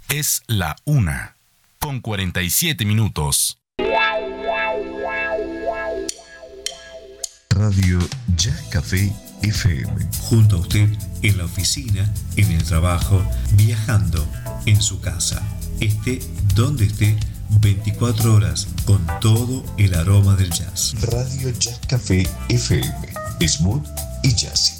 Es la 1:47. Radio Jazz Café FM. Junto a usted en la oficina, en el trabajo, viajando, en su casa. Esté donde esté, 24 horas con todo el aroma del jazz. Radio Jazz Café FM. Smooth y jazzy.